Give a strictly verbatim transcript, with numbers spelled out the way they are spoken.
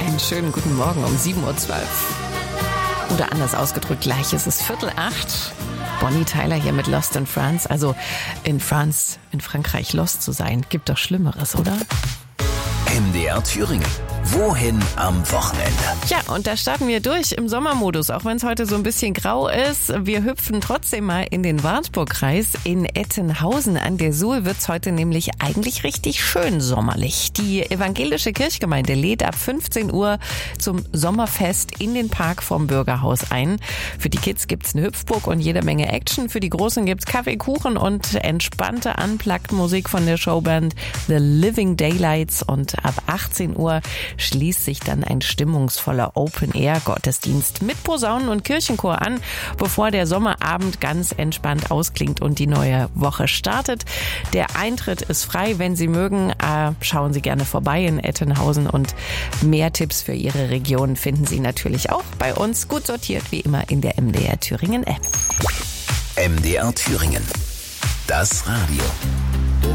Einen schönen guten Morgen um sieben Uhr zwölf. Oder anders ausgedrückt, gleich ist es Viertel acht. Bonnie Tyler hier mit Lost in France. Also in France, in Frankreich lost zu sein, gibt doch Schlimmeres, oder? M D R Thüringen. Wohin am Wochenende? Ja, und da starten wir durch im Sommermodus, auch wenn es heute so ein bisschen grau ist. Wir hüpfen trotzdem mal in den Wartburgkreis. In Ettenhausen an der Suhl wird's heute nämlich eigentlich richtig schön sommerlich. Die evangelische Kirchgemeinde lädt ab fünfzehn Uhr zum Sommerfest in den Park vom Bürgerhaus ein. Für die Kids gibt's eine Hüpfburg und jede Menge Action. Für die Großen gibt's Kaffee, Kuchen und entspannte Unplugged-Musik von der Showband The Living Daylights. Und ab achtzehn Uhr schließt sich dann ein stimmungsvoller Open-Air-Gottesdienst mit Posaunen und Kirchenchor an, bevor der Sommerabend ganz entspannt ausklingt und die neue Woche startet. Der Eintritt ist frei, wenn Sie mögen. Äh, schauen Sie gerne vorbei in Ettenhausen und mehr Tipps für Ihre Region finden Sie natürlich auch bei uns, gut sortiert wie immer in der M D R Thüringen App. M D R Thüringen. Das Radio.